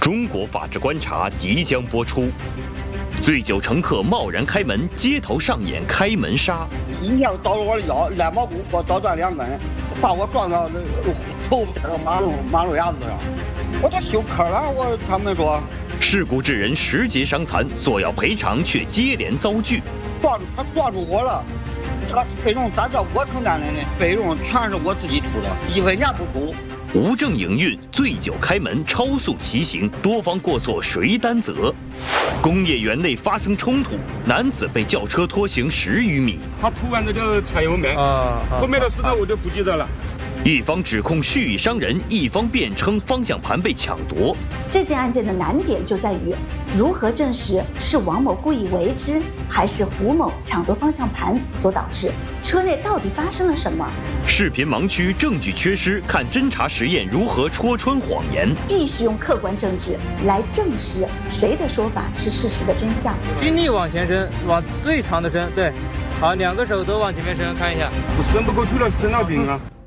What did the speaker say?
中国法制观察即将播出。醉酒乘客贸然开门，街头上演开门杀。 一下子倒了我的腰，2毛布给我倒断2根，把我撞到头踩到马路牙子上，我都休克了。他们说事故致人10节伤残，索要赔偿却接连遭拒。 他撞住我了，这个费用咋叫我承担的呢？费用全是我自己出的，1分钱不出。 无证营运、醉酒开门、超速骑行，多方过错谁担责？工业园内发生冲突，男子被轿车拖行10余米。 他突然就踩油门，后面的事呢我就不记得了。 一方指控蓄意伤人，一方辩称方向盘被抢夺。 这件案件的难点就在于如何证实是王某故意为之，还是胡某抢夺方向盘所导致？车内到底发生了什么？ 视频盲区，证据缺失，看侦查实验如何戳穿谎言。 必须用客观证据来证实谁的说法是事实的真相。 尽力往前伸，往最长的伸，对，好，2个手都往前面伸，看一下。 我伸不过去了，生了病了。